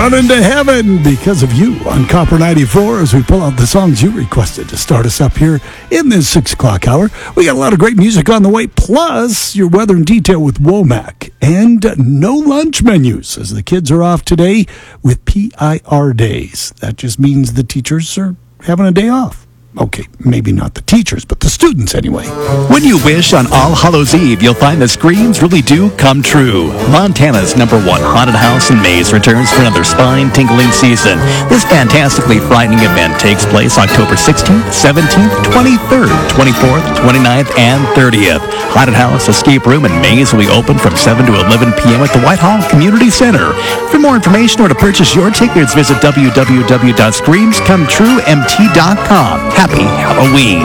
Running to Heaven because of you on Copper 94 as we pull out the songs you requested to start us up here in this 6 o'clock hour. We got a lot of great music on the way, plus your weather in detail with Womack, and no lunch menus as the kids are off today with PIR days. That just means the teachers are having a day off. Okay, maybe not the teachers, but the students anyway. When you wish on All Hallows Eve, you'll find the screams really do come true. Montana's #1 haunted house and maze returns for another spine-tingling season. This fantastically frightening event takes place October 16th, 17th, 23rd, 24th, 29th, and 30th. Haunted house, escape room, and maze will be open from 7 to 11 p.m. at the Whitehall Community Center. For more information or to purchase your tickets, visit www.screamscometruemt.com. Happy Halloween.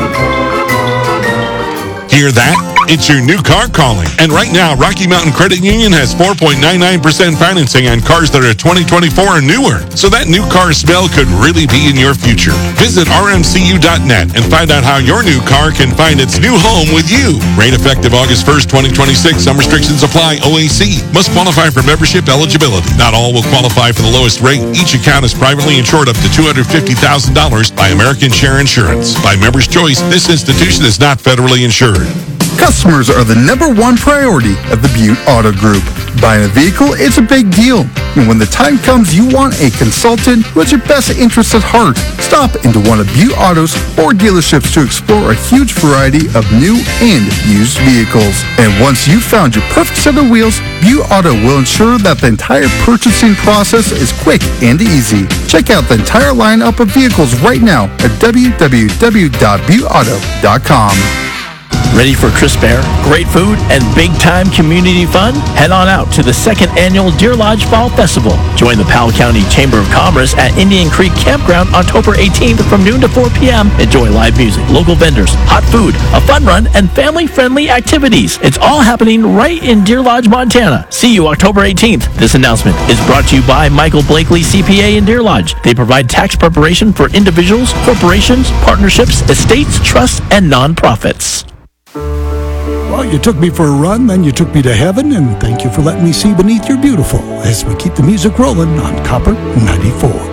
Hear that? It's your new car calling. And right now, Rocky Mountain Credit Union has 4.99% financing on cars that are 2024 or newer. So that new car smell could really be in your future. Visit rmcu.net and find out how your new car can find its new home with you. Rate effective August 1st, 2026. Some restrictions apply. OAC. Must qualify for membership eligibility. Not all will qualify for the lowest rate. Each account is privately insured up to $250,000 by American Share Insurance. By member's choice, this institution is not federally insured. Customers are the #1 priority of the Butte Auto Group. Buying a vehicle is a big deal. And when the time comes you want a consultant who has your best interests at heart, stop into one of Butte Auto's 4 dealerships to explore a huge variety of new and used vehicles. And once you've found your perfect set of wheels, Butte Auto will ensure that the entire purchasing process is quick and easy. Check out the entire lineup of vehicles right now at www.butteauto.com. Ready for crisp air, great food, and big-time community fun? Head on out to the 2nd Annual Deer Lodge Fall Festival. Join the Powell County Chamber of Commerce at Indian Creek Campground October 18th from noon to 4 p.m. Enjoy live music, local vendors, hot food, a fun run, and family-friendly activities. It's all happening right in Deer Lodge, Montana. See you October 18th. This announcement is brought to you by Michael Blakely CPA in Deer Lodge. They provide tax preparation for individuals, corporations, partnerships, estates, trusts, and nonprofits. Well, you took me for a run, then you took me to heaven, and thank you for letting me see beneath your beautiful as we keep the music rolling on Copper 94.